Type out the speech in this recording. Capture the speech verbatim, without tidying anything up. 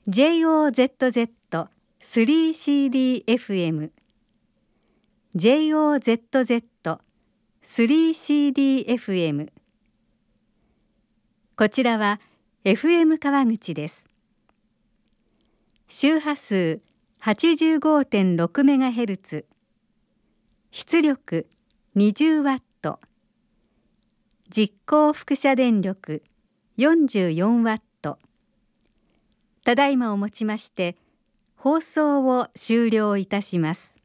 ジェイオーゼットゼットスリーシーディーエフエム ジェイオーゼットゼットスリーシーディーエフエム こちらは エフエム 川口です。周波数 はちじゅうごてんろくメガヘルツ、出力にじゅうワット、実行輻射電力よんじゅうよんワット。ただいまをもちまして放送を終了いたします。